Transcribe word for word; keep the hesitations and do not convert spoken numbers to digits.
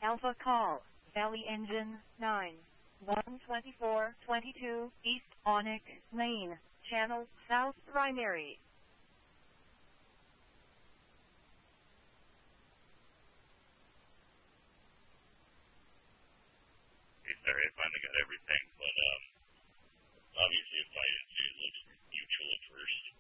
Alpha Call, Valley Engine nine, one twenty-four twenty-two, East Onyx Lane, Channel South Primary. Okay, sorry, I finally got everything, but um, obviously if I see it looks mutual at first.